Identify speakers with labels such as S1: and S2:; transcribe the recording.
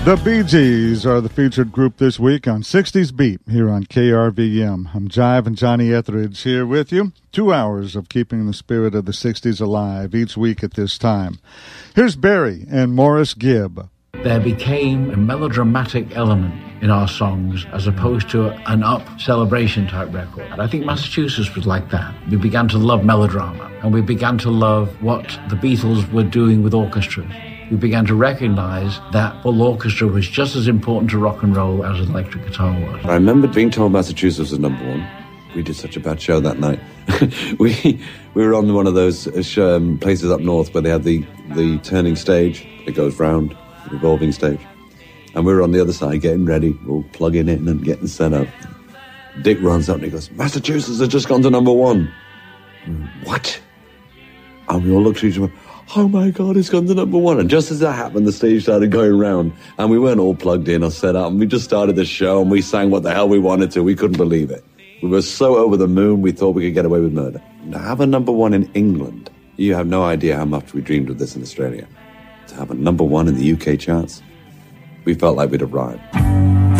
S1: The Bee Gees are the featured group this week on 60s Beat here on KRVM. I'm Jive and Johnny Etheridge here with you. 2 hours of keeping the spirit of the 60s alive each week at this time. Here's Barry and Morris Gibb.
S2: There became a melodramatic element in our songs as opposed to an up celebration type record. And I think Massachusetts was like that. We began to love melodrama, and we began to love what the Beatles were doing with orchestras. We began to recognize that full orchestra was just as important to rock and roll as electric guitar was.
S3: I remember being told Massachusetts was number one. We did such a bad show that night. we were on one of those places up north where they had the turning stage that goes round, the revolving stage. And we were on the other side getting ready, all plugging in and getting set up. Dick runs up and he goes, Massachusetts has just gone to number one. What? And we all looked at each other. Oh my God, it's gone to number one. And just as that happened, the stage started going round and we weren't all plugged in or set up. And we just started the show and we sang what the hell we wanted to. We couldn't believe it. We were so over the moon, we thought we could get away with murder. To have a number one in England, you have no idea how much we dreamed of this in Australia. To have a number one in the UK charts, we felt like we'd arrived.